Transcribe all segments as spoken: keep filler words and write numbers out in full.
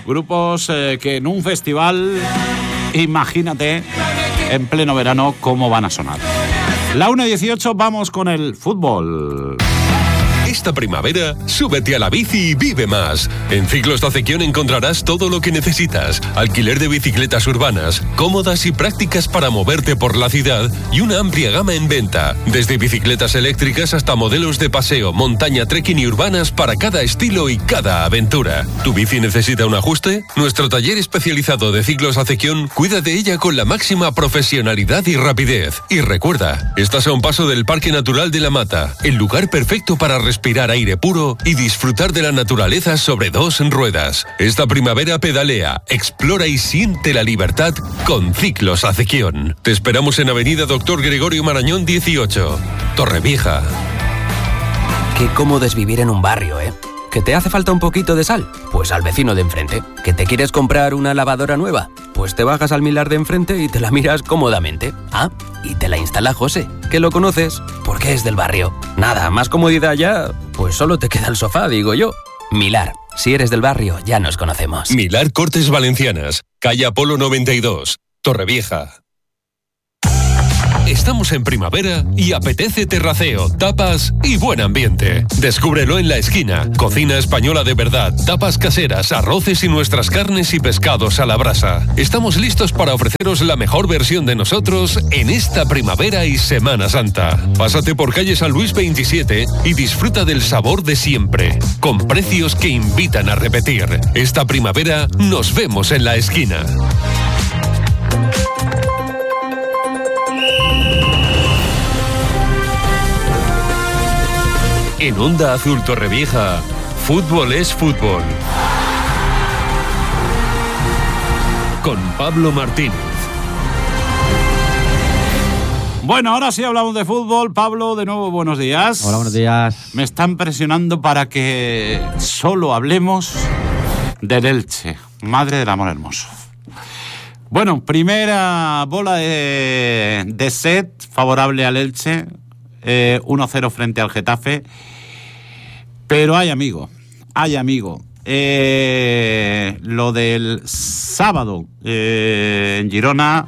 Grupos eh, que en un festival, imagínate, en pleno verano, cómo van a sonar. La una dieciocho, vamos con el fútbol. Esta primavera, súbete a la bici y vive más. En Ciclos de Acequión encontrarás todo lo que necesitas. Alquiler de bicicletas urbanas, cómodas y prácticas para moverte por la ciudad y una amplia gama en venta. Desde bicicletas eléctricas hasta modelos de paseo, montaña, trekking y urbanas para cada estilo y cada aventura. ¿Tu bici necesita un ajuste? Nuestro taller especializado de Ciclos Acequión cuida de ella con la máxima profesionalidad y rapidez. Y recuerda, estás a un paso del Parque Natural de la Mata, el lugar perfecto para respirar respirar aire puro y disfrutar de la naturaleza sobre dos ruedas. Esta primavera pedalea, explora y siente la libertad con Ciclos Acequión. Te esperamos en Avenida Doctor Gregorio Marañón dieciocho, Torrevieja. Qué cómodo es vivir en un barrio, ¿eh? ¿Que te hace falta un poquito de sal? Pues al vecino de enfrente. ¿Que te quieres comprar una lavadora nueva? Pues te bajas al Milar de enfrente y te la miras cómodamente. Ah, y te la instala José, que lo conoces porque es del barrio. Nada, más comodidad ya, pues solo te queda el sofá, digo yo. Milar, si eres del barrio, ya nos conocemos. Milar Cortes Valencianas, calle Apolo noventa y dos, Torrevieja. Estamos en primavera y apetece terraceo, tapas y buen ambiente. Descúbrelo en La Esquina. Cocina española de verdad, tapas caseras, arroces y nuestras carnes y pescados a la brasa. Estamos listos para ofreceros la mejor versión de nosotros en esta primavera y Semana Santa. Pásate por calle San Luis veintisiete y disfruta del sabor de siempre, con precios que invitan a repetir. Esta primavera nos vemos en La Esquina. En Onda Azul Torrevieja, fútbol es fútbol. Con Pablo Martínez. Bueno, ahora sí hablamos de fútbol. Pablo, de nuevo, buenos días. Hola, buenos días. Me están presionando para que solo hablemos del Elche, madre del amor hermoso. Bueno, primera bola de, de set favorable al Elche, eh, uno cero frente al Getafe. Pero hay amigo, hay amigo. Eh, lo del sábado eh, en Girona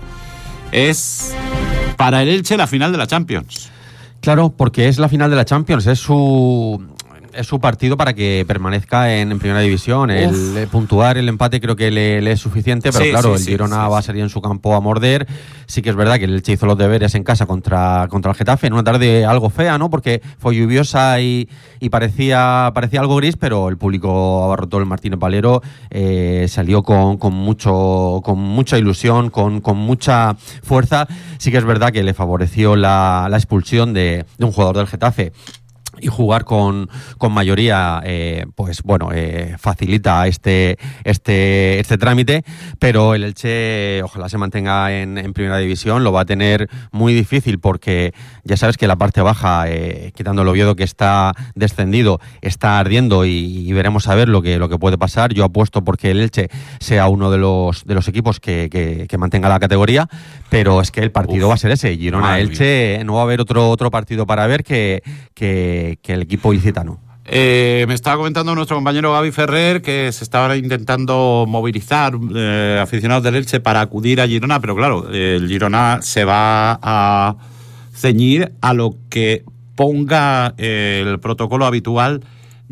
es para el Elche la final de la Champions. Claro, porque es la final de la Champions, es su... es su partido para que permanezca en, en primera división. El, el puntuar el empate creo que le, le es suficiente, pero sí, claro, sí, el Girona sí, sí, va a salir en su campo a morder. Sí que es verdad que el Elche hizo los deberes en casa contra, contra el Getafe, en una tarde algo fea, ¿no? Porque fue lluviosa y, y parecía, parecía algo gris, pero el público abarrotó el Martínez Valero, eh, salió con, con, mucho, con mucha ilusión, con, con mucha fuerza. Sí que es verdad que le favoreció la, la expulsión de, de un jugador del Getafe. Y jugar con, con mayoría, eh, pues bueno, eh, facilita este, este, este trámite, pero el Elche ojalá se mantenga en, en primera división. Lo va a tener muy difícil porque ya sabes que la parte baja, eh, quitando el Oviedo que está descendido, está ardiendo y, y veremos a ver lo que, lo que puede pasar. Yo apuesto porque el Elche sea uno de los, de los equipos que, que, que mantenga la categoría, pero es que el partido Uf, va a ser ese, Girona-Elche. No va a haber otro, otro partido para ver que... que que el equipo ilicitano. Eh, me estaba comentando nuestro compañero Gaby Ferrer que se estaba intentando movilizar eh, aficionados del Elche para acudir a Girona, pero claro, eh, el Girona se va a ceñir a lo que ponga eh, el protocolo habitual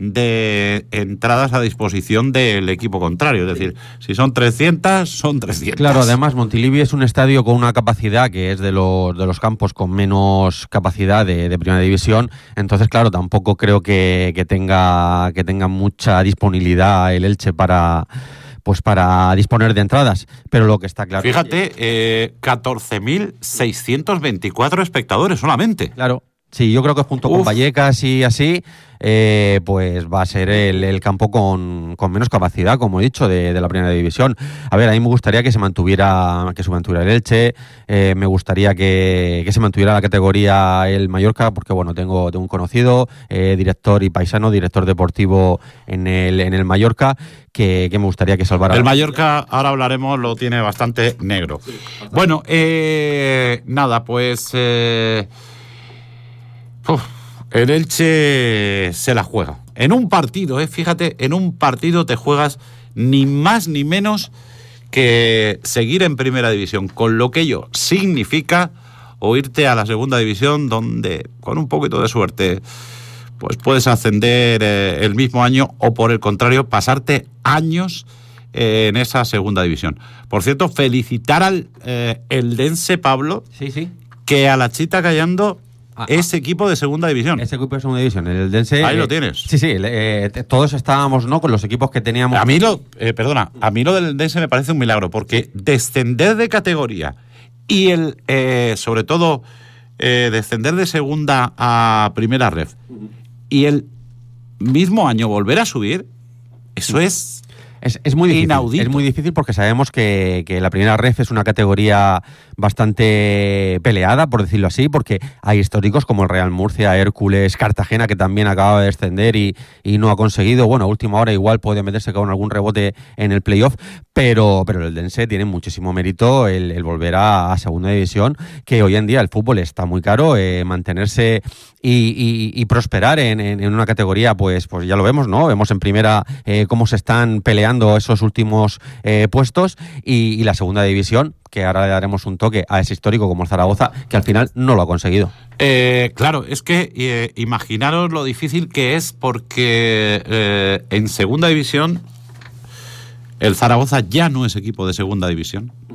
de entradas a disposición del equipo contrario. Es decir, si son trescientas, son trescientas. Claro, además Montilivi es un estadio con una capacidad que es de los, de los campos con menos capacidad de, de primera división. Entonces, claro, tampoco creo que, que tenga que tenga mucha disponibilidad el Elche para... pues para disponer de entradas, pero lo que está claro... Fíjate, eh, catorce mil seiscientos veinticuatro espectadores solamente. Claro. Sí, yo creo que junto Uf. con Vallecas y así, eh, pues va a ser el, el campo con, con menos capacidad, como he dicho, de, de la primera división. A ver, a mí me gustaría que se mantuviera, que se mantuviera el Elche, eh, me gustaría que, que se mantuviera la categoría el Mallorca, porque bueno, tengo, tengo un conocido, eh, director y paisano, director deportivo en el, en el Mallorca, que, que me gustaría que salvara. El Mallorca, ahora hablaremos, lo tiene bastante negro. Bueno, eh, nada, pues... Eh, Uf, el Elche se la juega. En un partido, eh, fíjate, en un partido te juegas ni más ni menos que seguir en primera división, con lo que ello significa, o irte a la segunda división, donde con un poquito de suerte pues puedes ascender eh, el mismo año, o por el contrario pasarte años eh, en esa segunda división. Por cierto, felicitar al eh, Eldense, Pablo, sí, sí. que a la Chita Callando ah, es equipo de segunda división. Ese equipo de segunda división, el Eldense. Ahí eh, lo tienes. Sí, sí, eh, todos estábamos, ¿no?, con los equipos que teníamos. A mí lo, eh, perdona, a mí lo del Eldense me parece un milagro, porque descender de categoría y el, eh, sobre todo, eh, descender de segunda a primera ref y el mismo año volver a subir, eso es Es, es muy difícil. Inaudito. Es muy difícil porque sabemos que, que la primera ref es una categoría bastante peleada, por decirlo así, porque hay históricos como el Real Murcia, Hércules, Cartagena, que también acaba de descender y, y no ha conseguido. Bueno, a última hora igual puede meterse con algún rebote en el playoff, pero, pero el Eldense tiene muchísimo mérito el, el volver a, a segunda división, que hoy en día el fútbol está muy caro, eh, mantenerse y, y, y prosperar en, en, en una categoría, pues, pues ya lo vemos, ¿no? Vemos en primera eh, cómo se están peleando esos últimos eh, puestos y, y la segunda división, que ahora le daremos un toque a ese histórico como el Zaragoza, que al final no lo ha conseguido. Eh, claro, es que eh, imaginaros lo difícil que es, porque eh, en segunda división el Zaragoza ya no es equipo de segunda división.